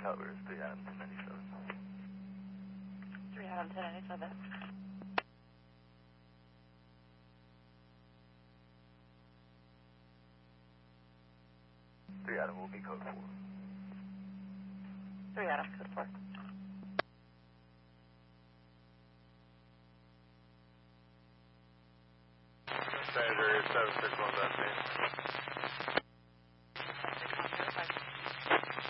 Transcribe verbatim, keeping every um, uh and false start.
Covers three Adam ten ninety-seven. three Adam ten ninety-seven. three Adam will be code four. three Adam, code four. Senator seven six one, that's me.